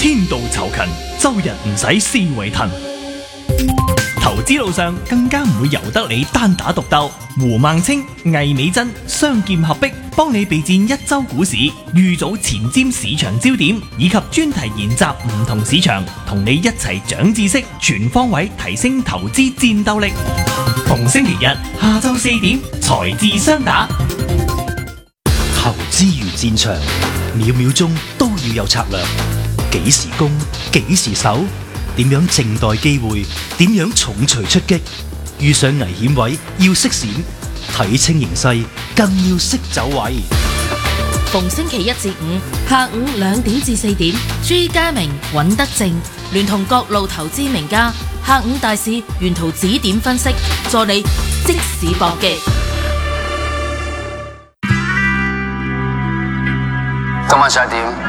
天道酬勤，周日唔使思維騰。投資路上更加唔會由得你單打獨鬥，胡孟青、魏美珍雙劍合璧，幫你備戰一周股市，預早前瞻市場焦點，以及專題研習唔同市場，同你一齊長知識，全方位提升投資戰鬥力。逢星期日下晝4點，財智雙打。 投資如戰場，秒秒鐘都要有策略，幾時攻，幾時守，點樣靜待機會，點樣重錘出擊，遇上危險位要識閃，睇清形勢更要識走位。 逢星期一至五下午2點至4點，朱家明、尹德正聯同各路投資名家，下午大市沿途指點分析，助你即時搏擊。 今晚11點